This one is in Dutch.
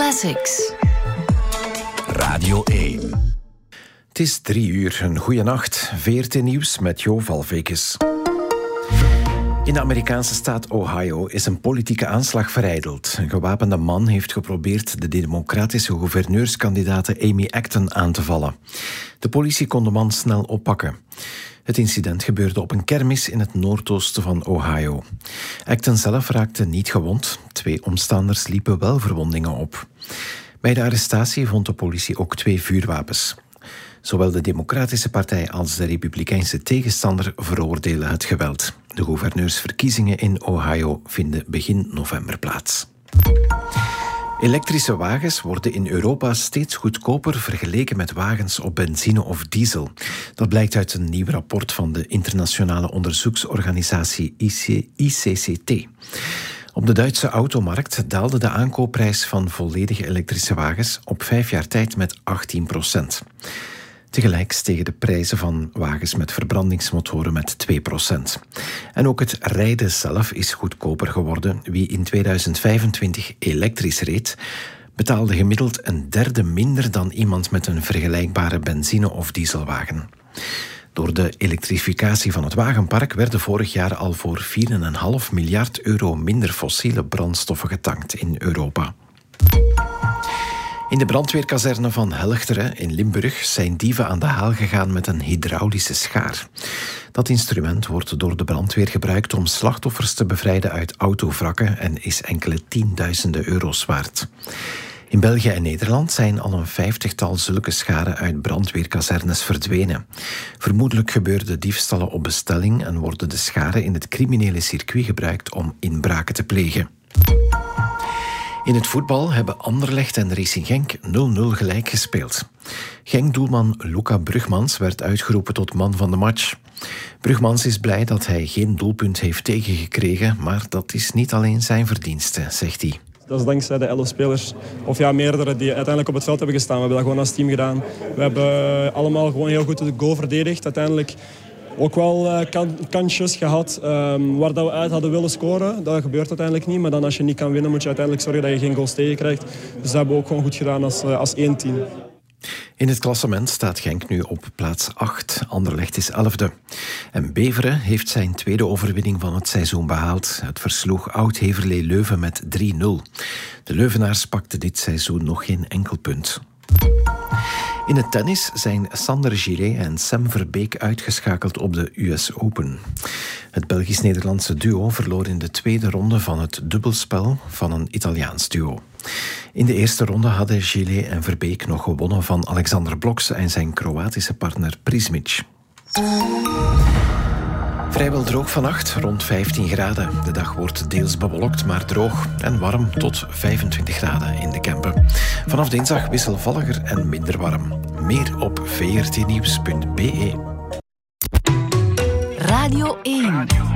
Classics. Radio 1. Het is 3:00. Een goeie nacht. VRT Nieuws met Jo Valvekes. In de Amerikaanse staat Ohio is een politieke aanslag verijdeld. Een gewapende man heeft geprobeerd de democratische gouverneurskandidaat Amy Acton aan te vallen. De politie kon de man snel oppakken. Het incident gebeurde op een kermis in het noordoosten van Ohio. Acton zelf raakte niet gewond. 2 omstanders liepen wel verwondingen op. Bij de arrestatie vond de politie ook 2 vuurwapens. Zowel de Democratische Partij als de Republikeinse tegenstander veroordelen het geweld. De gouverneursverkiezingen in Ohio vinden begin november plaats. Elektrische wagens worden in Europa steeds goedkoper vergeleken met wagens op benzine of diesel. Dat blijkt uit een nieuw rapport van de internationale onderzoeksorganisatie ICCT. Op de Duitse automarkt daalde de aankoopprijs van volledige elektrische wagens op 5 jaar tijd met 18%. Tegelijk stegen de prijzen van wagens met verbrandingsmotoren met 2%. En ook het rijden zelf is goedkoper geworden. Wie in 2025 elektrisch reed, betaalde gemiddeld een derde minder dan iemand met een vergelijkbare benzine- of dieselwagen. Door de elektrificatie van het wagenpark werden vorig jaar al voor 4,5 miljard euro minder fossiele brandstoffen getankt in Europa. In de brandweerkazerne van Helchteren in Limburg zijn dieven aan de haal gegaan met een hydraulische schaar. Dat instrument wordt door de brandweer gebruikt om slachtoffers te bevrijden uit autovrakken en is enkele tienduizenden euro's waard. In België en Nederland zijn al een 50-tal zulke scharen uit brandweerkazernes verdwenen. Vermoedelijk gebeurden diefstallen op bestelling en worden de scharen in het criminele circuit gebruikt om inbraken te plegen. In het voetbal hebben Anderlecht en Racing Genk 0-0 gelijk gespeeld. Genk-doelman Luca Brugmans werd uitgeroepen tot man van de match. Brugmans is blij dat hij geen doelpunt heeft tegengekregen, maar dat is niet alleen zijn verdienste, zegt hij. Dat is dankzij de 11 spelers, of ja, meerdere, die uiteindelijk op het veld hebben gestaan. We hebben dat gewoon als team gedaan. We hebben allemaal gewoon heel goed de goal verdedigd. Uiteindelijk ook wel kansjes gehad waar dat we uit hadden willen scoren. Dat gebeurt uiteindelijk niet. Maar dan als je niet kan winnen, moet je uiteindelijk zorgen dat je geen goals tegenkrijgt. Dus dat hebben we ook gewoon goed gedaan als één team. In het klassement staat Genk nu op plaats 8. Anderlecht is 11e. En Beveren heeft zijn tweede overwinning van het seizoen behaald. Het versloeg Oud-Heverlee Leuven met 3-0. De Leuvenaars pakten dit seizoen nog geen enkel punt. In het tennis zijn Sander Gillet en Sam Verbeek uitgeschakeld op de US Open. Het Belgisch-Nederlandse duo verloor in de tweede ronde van het dubbelspel van een Italiaans duo. In de eerste ronde hadden Gillet en Verbeek nog gewonnen van Alexander Bloks en zijn Kroatische partner Prismic. Vrijwel droog vannacht, rond 15 graden. De dag wordt deels bewolkt, maar droog en warm tot 25 graden in de Kempen. Vanaf dinsdag wisselvalliger en minder warm. Meer op vrtnieuws.be. Radio 1.